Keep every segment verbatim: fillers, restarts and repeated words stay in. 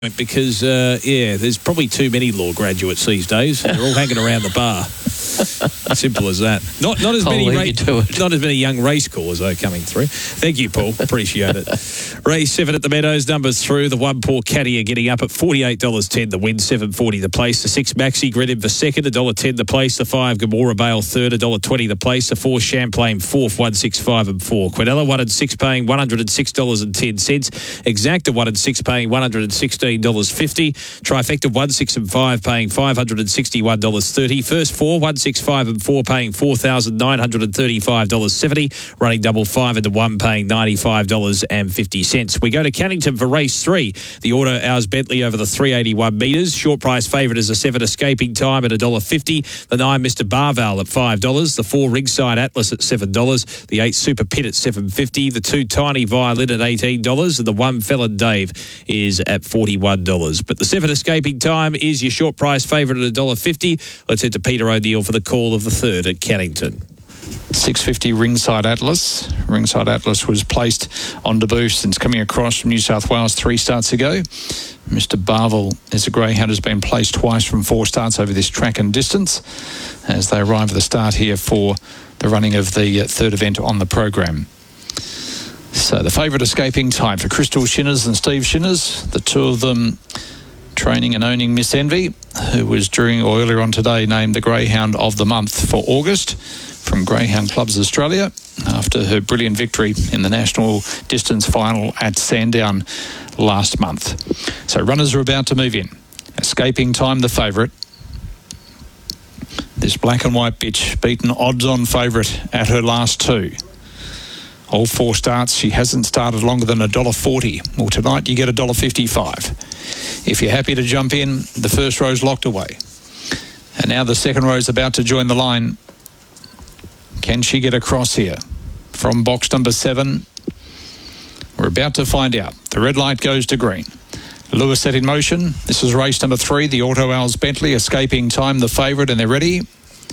Because, uh, yeah, there's probably too many law graduates these days. They're all hanging around the bar. Simple as that. Not not as many ra- not as many young race callers, though, coming through. Thank you, Paul. Appreciate it. Race seven at the Meadows, numbers through. The one Poor Caddy are getting up at forty-eight dollars ten the win, seven forty the place. The six Maxi Grid in for second, one dollar ten the place. The five Gamora Bale third, one dollar twenty the place. The four Champlain fourth, one sixty-five and four. Quinella one and six paying one hundred six dollars ten. Exacta one and six paying one hundred sixteen dollars fifty. Trifecta one, six and five paying five hundred sixty-one dollars thirty. First four, one, six, five and four paying four thousand nine hundred thirty-five dollars seventy. Running double five into one paying ninety-five dollars fifty. We go to Cannington for race three. The Auto Hours Bentley over the three eighty-one metres. Short price favourite is a seven Escaping Time at one dollar fifty. The nine Mister Barval at five dollars. The four Ringside Atlas at seven dollars. The eight Super Pit at seven fifty. The two Tiny Violin at eighteen dollars. And the one Felon Dave is at forty-one dollars. But the seven Escaping Time is your short price favourite at one dollar fifty. Let's head to Peter O'Neill for the call of the third at Cannington. six fifty Ringside Atlas. Ringside Atlas was placed on debut since coming across from New South Wales three starts ago. Mister Barvel is a greyhound, has been placed twice from four starts over this track and distance as they arrive at the start here for the running of the third event on the program. So the favourite Escaping Time for Crystal Shinners and Steve Shinners, the two of them training and owning Miss Envy, who was during or earlier on today named the Greyhound of the Month for August from Greyhound Clubs Australia after her brilliant victory in the national distance final at Sandown last month. So runners are about to move in. Escaping Time, the favourite. This black and white bitch beaten odds-on favourite at her last two. All four starts, she hasn't started longer than one dollar forty. Well, tonight you get one dollar fifty-five. If you're happy to jump in, the first row's locked away. And now the second row's about to join the line. Can she get across here? From box number seven, we're about to find out. The red light goes to green. Lewis set in motion. This is race number three, the Auto Owls Bentley, Escaping Time, the favourite, and they're ready.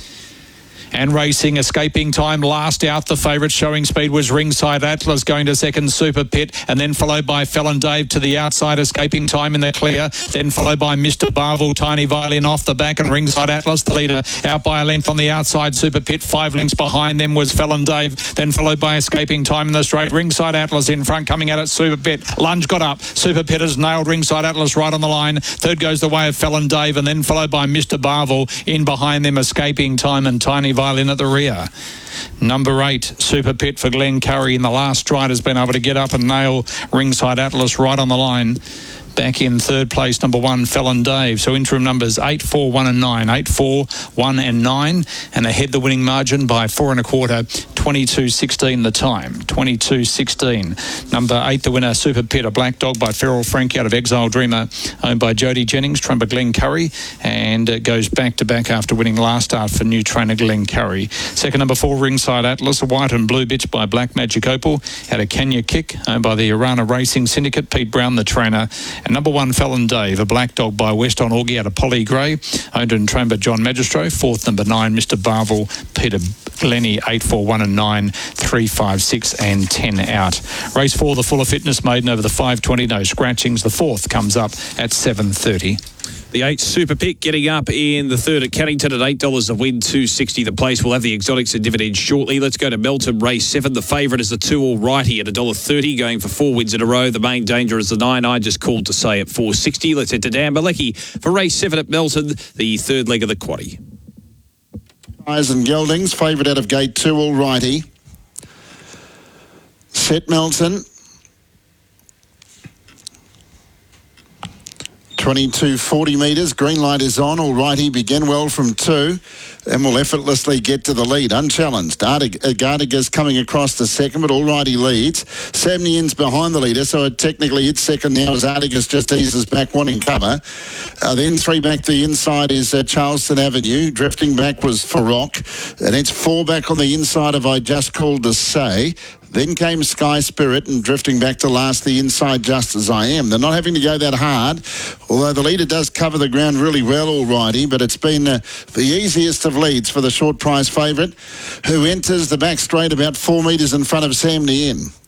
And racing, Escaping Time, last out. The favourite showing speed was Ringside Atlas, going to second, Super Pit, and then followed by Felon Dave to the outside, Escaping Time in the clear, then followed by Mister Barvel, Tiny Violin off the back, and Ringside Atlas, the leader, out by a length on the outside. Super Pit, five lengths behind them was Felon Dave, then followed by Escaping Time in the straight. Ringside Atlas in front, coming out at Super Pit. Lunge got up. Super Pit has nailed Ringside Atlas right on the line. Third goes the way of Felon Dave, and then followed by Mister Barvel in behind them, Escaping Time and Tiny Violin at the rear. Number eight, Super Pit for Glenn Curry in the last stride has been able to get up and nail Ringside Atlas right on the line. Back in third place, number one, Felon Dave. So interim numbers eight, four, one and nine. eight, four, one and nine. And ahead the winning margin by four and a quarter, twenty-two sixteen the time. twenty-two sixteen. Number eight, the winner, Super Pit, a black dog by Feral Frank out of Exile Dreamer, owned by Jodie Jennings, trained by Glenn Curry, and it goes back to back after winning last start for new trainer Glenn Curry. Second, number four, Ringside Atlas, a white and blue bitch by Black Magic Opal, had a Kenya Kick, owned by the Arana Racing Syndicate, Pete Brown, the trainer. And number one, Felon Dave, a black dog by West on Augie out of Polly Gray, owned and trained by John Magistro. Fourth, number nine, Mister Barvel, Peter Glennie, eight, four, one and nine, three, five, six and ten out. Race four, the Fuller Fitness Maiden over the five twenty, no scratchings. The fourth comes up at seven thirty. The eight Super Pick getting up in the third at Cannington at eight dollars a win, two sixty the place. We'll have the exotics and dividends shortly. Let's go to Melton, race seven. The favourite is the two All Righty at one dollar thirty, going for four wins in a row. The main danger is the nine I just called to say at four sixty. Let's head to Dan Malecki for race seven at Melton, the third leg of the quaddie. Eyes and geldings, favourite out of gate two All Righty. Set Melton. twenty-two forty metres, green light is on, All Righty, begin well from two and will effortlessly get to the lead, unchallenged. Gardiga's coming across the second, but All Righty leads. Samnian's behind the leader, so it technically it's second now as Artigas just eases back, wanting cover. Uh, then three back the inside is uh, Charleston Avenue. Drifting back was Farrock, and it's four back on the inside of I Just Called to Say. Then came Sky Spirit, and drifting back to last, the inside Just As I Am. They're not having to go that hard, although the leader does cover the ground really well, All Righty, but it's been uh, the easiest of leads for the short price favourite, who enters the back straight about four metres in front of Sam Nien.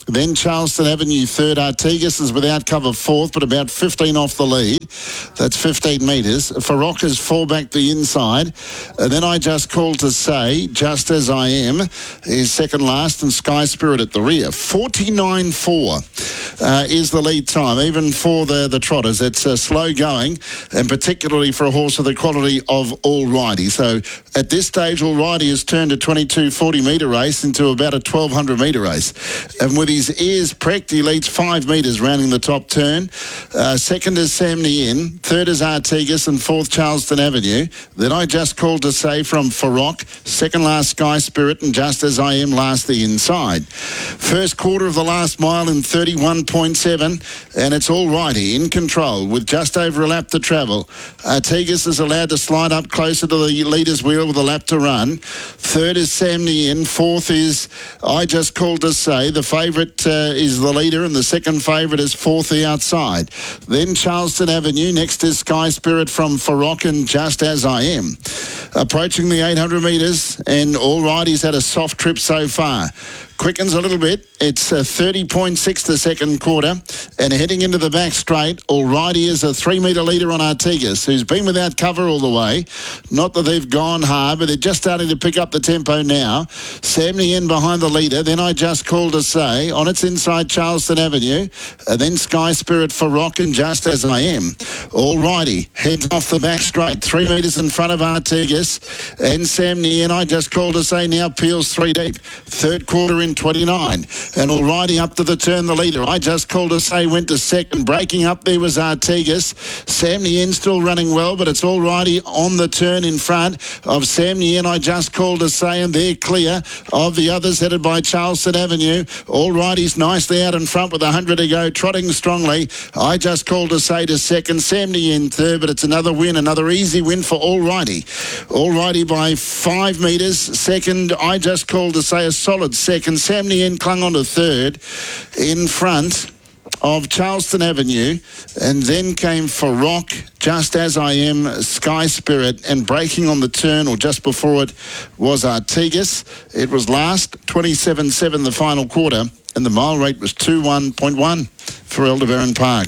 Then Charleston Avenue third. Artigas is without cover fourth, but about fifteen off the lead. That's fifteen metres. Farocca's fall back the inside. And then I Just Called to Say, Just As I Am, is second last, and Sky Spirit at the rear. forty-nine four uh, is the lead time, even for the, the trotters. It's uh, slow going, and particularly for a horse of the quality of Alrighty. So at this stage, Alrighty has turned a twenty-two forty metre race into about a twelve hundred metre race. And with his ears pricked, he leads five metres rounding the top turn. Uh, second is Sam Nien, third is Artigas, and fourth Charleston Avenue. Then I Just Called to Say from Farrock, second last Sky Spirit, and Just As I Am last the inside. First quarter of the last mile in thirty-one point seven, and it's Alrighty in control with just over a lap to travel. Artigas is allowed to slide up closer to the leader's wheel with a lap to run. Third is Sam Nien. Fourth is I Just Called to Say. The favourite uh, is the leader, and the second favourite is fourth the outside. Then Charleston Avenue. Next is Sky Spirit from Farrock, and Just As I Am. Approaching the eight hundred metres, and Alrighty's had a soft trip so far. Quickens a little bit. It's uh, thirty point six the second quarter, and heading into the back straight, Alrighty is a three-metre leader on Artigas, who's been without cover all the way. Not that they've gone hard, but they're just starting to pick up the tempo now. Sam Nien behind the leader. Then I Just Called to Say. On its inside, Charleston Avenue. And then Sky Spirit for Rock, and Just As I Am. Alrighty heads off the back straight, three metres in front of Artigas, and Sam Nien. I Just Called to Say now peels three deep. Third quarter in twenty-nine, and Alrighty up to the turn, the leader. I Just Called to Say went to second. Breaking up there was Artigas. Sam Nien still running well, but it's Alrighty on the turn in front of Sam Nien. I Just Called to Say, and they're clear of the others headed by Charleston Avenue. Alrighty's nicely out in front with one hundred to go, trotting strongly. I Just Called to Say to second. Sam Nien third, but it's another win, another easy win for Alrighty. Alrighty by five metres. Second, I Just Called to Say, a solid second. Sam Nien clung on to third in front of Charleston Avenue, and then came for Rock, Just As I Am, Sky Spirit, and breaking on the turn, or just before it, was Artigas. It was last, twenty-seven seven the final quarter, and the mile rate was two one point one for Aldebaran Park.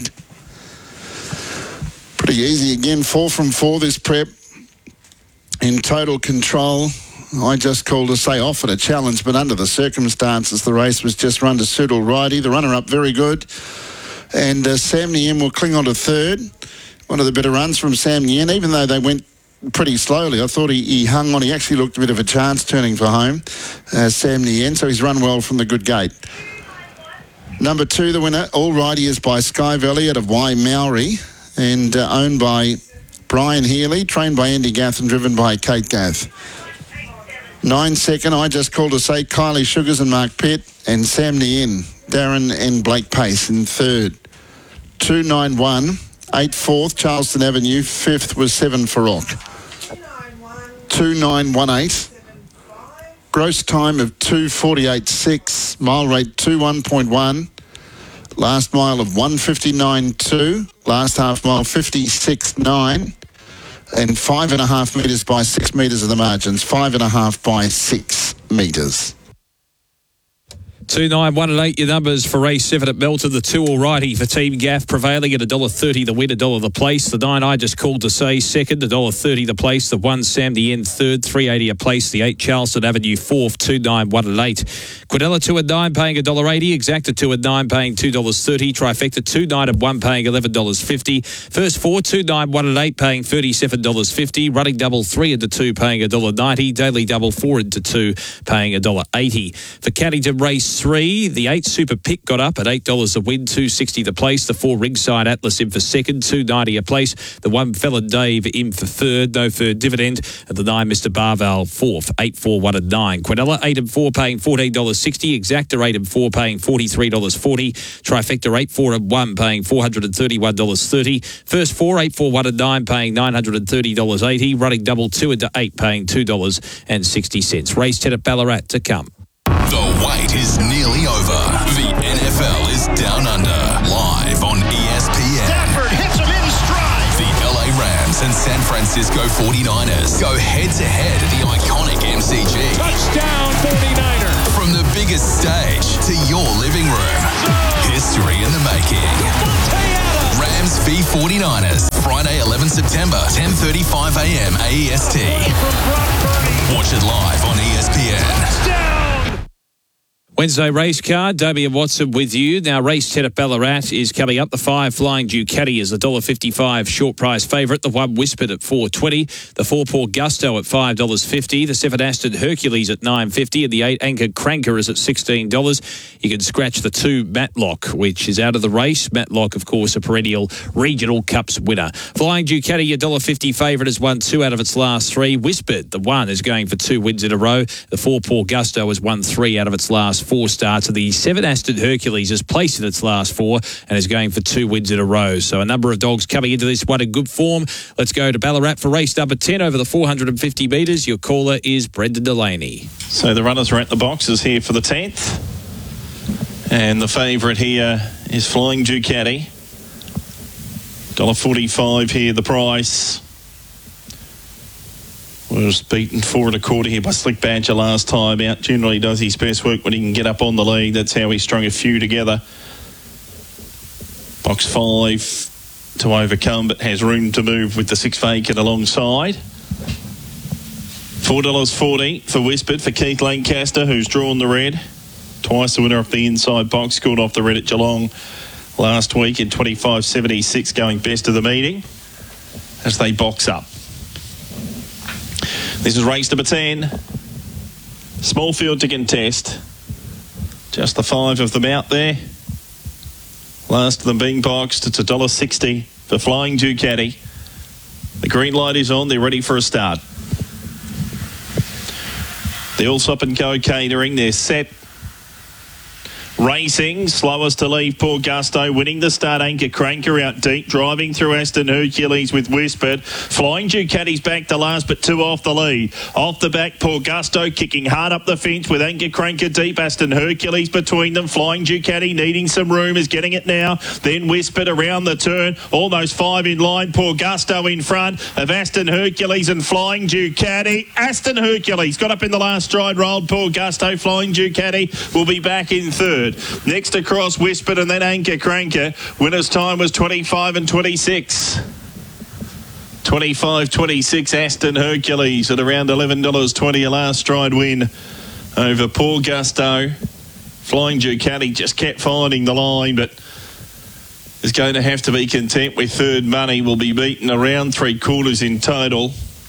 Pretty easy again, four from four this prep, in total control. I Just Called to Say offered a challenge, but under the circumstances, the race was just run to suit Alrighty. The runner-up very good. And uh, Sam Nien will cling on to third. One of the better runs from Sam Nien, even though they went pretty slowly. I thought he, he hung on. He actually looked a bit of a chance turning for home, uh, Sam Nien, so he's run well from the good gate. Number two, the winner, Alrighty, is by Sky Valley out of Y Maori, and uh, owned by Brian Healy, trained by Andy Gath and driven by Kate Gath. Nine second, I Just Called to Say, Kylie Sugars and Mark Pitt, and Sam Nien, Darren and Blake Pace in third. two nine one, eight fourth, Charleston Avenue, fifth was seven for Rock. two nine one eight, gross time of two forty-eight six, mile rate two one point one, last mile of one fifty-nine two, last half mile fifty-six nine. And five and a half metres by six metres of the margins. Five and a half by six metres. Two nine one and eight, your numbers for race seven at Melton. The two Alrighty for Team Gaff, prevailing at one dollar thirty the win, one dollar the place. The nine I Just Called to Say second, one dollar thirty the place. The one Sam Nien third, three eighty a place. The eight Charleston Avenue fourth, two nine one and eight. Quadella two and nine paying one dollar eighty. Exacta two and nine paying two dollars thirty. Trifecta two nine and one paying eleven dollars fifty. First four, two nine one and eight paying thirty-seven dollars fifty. Running double three into two paying one dollar ninety. Daily double four into two paying one dollar eighty. For Caddington race three, the eight Super Pick got up at eight dollars a win, two sixty the place. The four Ringside Atlas in for second, two ninety a place. The one Felon Dave in for third, no third dividend. And the nine Mister Barval fourth, eight four one and nine. Quadella eight and four paying fourteen dollars sixty. Exacta eight and four paying forty-three dollars forty. Trifecta eight four and one paying four hundred thirty-one dollars thirty. First four, eight four one and nine paying nine hundred thirty dollars eighty. Running double two into eight paying two dollars sixty. Race ten at Ballarat to come. The wait is nearly over. The N F L is down under. Live on E S P N. Stafford hits him in stride. The L A Rams and San Francisco forty-niners go head-to-head at the iconic M C G. Touchdown forty-niners. From the biggest stage to your living room. History in the making. Rams v forty-niners. Friday, eleventh September, ten thirty-five a.m. A E S T. Watch it live on E S P N. Wednesday race card, Dobie and Watson with you. Now, race ten at Ballarat is coming up. The five Flying Ducati is the one dollar fifty-five short price favourite. The one Whispered at four dollars twenty. The four Poor Gusto at five dollars fifty. The seven Aston Hercules at nine dollars fifty. And the eight Anchor Cranker is at sixteen dollars. You can scratch the two Matlock, which is out of the race. Matlock, of course, a perennial regional cups winner. Flying Ducati, a one dollar fifty favourite, has won two out of its last three. Whispered, the one, is going for two wins in a row. The four Poor Gusto has won three out of its last four starts. And the seven Aston Hercules has placed in its last four and is going for two wins in a row. So a number of dogs coming into this one in good form. Let's go to Ballarat for race number ten over the four hundred fifty metres. Your caller is Brendan Delaney. So the runners are at the boxes here for the tenth. And the favourite here is Flying Ducati. one dollar forty-five here, the price. Was beaten four and a quarter here by Slick Badger last time out. Generally does his best work when he can get up on the lead. That's how he strung a few together. Box five to overcome, but has room to move with the six vacant alongside. four dollars forty for Whispered for Keith Lancaster, who's drawn the red. Twice the winner of the inside box, scored off the red at Geelong last week in twenty-five seventy-six, going best of the meeting as they box up. This is race number ten. Small field to contest. Just the five of them out there. Last of them being boxed. It's one dollar sixty for Flying Ducati. The green light is on. They're ready for a start. The Allsop and Co catering. They're set. Racing, slowest to leave, Poor Gusto, winning the start, Anchor Cranker out deep, driving through Aston Hercules with Whispered. Flying Ducati's back to last, but two off the lead. Off the back, Poor Gusto kicking hard up the fence with Anchor Cranker deep, Aston Hercules between them. Flying Ducati needing some room, is getting it now. Then Whispered around the turn, almost five in line. Poor Gusto in front of Aston Hercules and Flying Ducati. Aston Hercules got up in the last stride, rolled Poor Gusto. Flying Ducati will be back in third. Next across, Whispered and then Anchor Cranker. Winner's time was twenty-five and twenty-six. twenty-five twenty-six Aston Hercules at around eleven dollars twenty, a last stride win over Poor Gusto. Flying Ducati just kept finding the line, but is going to have to be content with third money. Will be beaten around three quarters in total.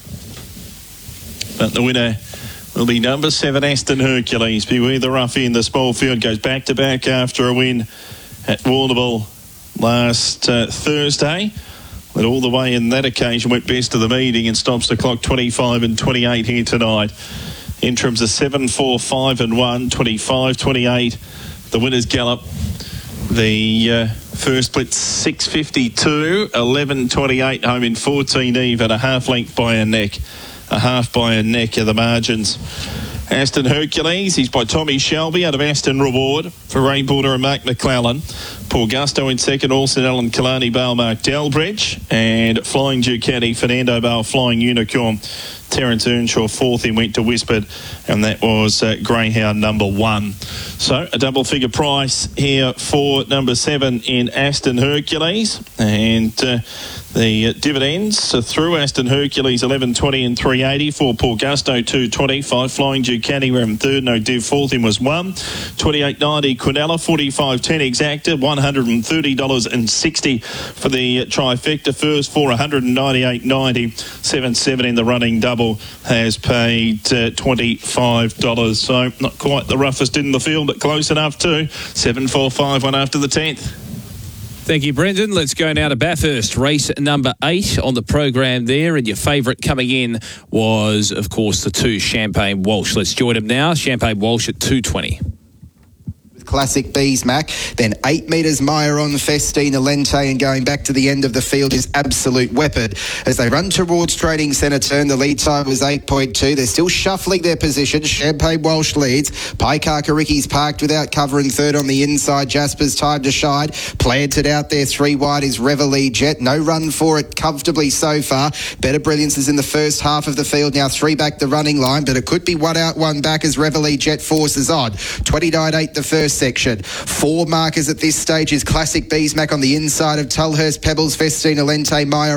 But the winner will be number seven, Aston Hercules. Beware the roughie in the small field. Goes back-to-back after a win at Warrnambool last uh, Thursday. But all the way in that occasion went best of the meeting and stops the clock twenty-five and twenty-eight here tonight. Interims are seven, four, five and one, twenty-five twenty-eight. The winner's gallop. The uh, first split six fifty-two, eleven twenty-eight, home in fourteen even, a half length by a neck. A half by a neck of the margins. Aston Hercules, he's by Tommy Shelby out of Aston Reward for Ray Border and Mark McClellan. Poor Gusto in second, Alston Allen, Kalani Bale, Mark Delbridge. And Flying Ducati, Fernando Bale, Flying Unicorn. Terence Earnshaw fourth in, went to Whispered, and that was uh, Greyhound number one. So a double figure price here for number seven in Aston Hercules. And uh, the uh, dividends are through Aston Hercules eleven twenty and three eighty. For Poor Gusto two twenty-five. Flying Ducati were in third. No div fourth in was one. twenty-eight ninety Quinella. forty-five ten exacta. one hundred thirty dollars sixty for the trifecta first for one hundred ninety-eight ninety. seven seven in the running double has paid uh, twenty-five dollars. So not quite the roughest in the field, but close enough too. seven four five one after the tenth. Thank you, Brendan. Let's go now to Bathurst, race number eight on the program there. And your favourite coming in was, of course, the two Champagne Walsh. Let's join him now. Champagne Walsh at two twenty. Classic Beesmack. Then eight metres Meyer on Festina Lente, and going back to the end of the field is Absolute Weapon. As they run towards Trading Centre turn, the lead time was eight point two. They're still shuffling their position. Champagne Walsh leads. Paikaka Ricky's parked without cover in third on the inside. Jasper's Time to Shine. Planted out there three wide is Reveille Jet. No run for it comfortably so far. Better Brilliance is in the first half of the field. Now three back the running line, but it could be one out, one back as Reveille Jet forces on. twenty-nine eight the first section. Four markers at this stage is Classic Beesmack on the inside of Tulhurst, Pebbles, Festina Lente, Meyer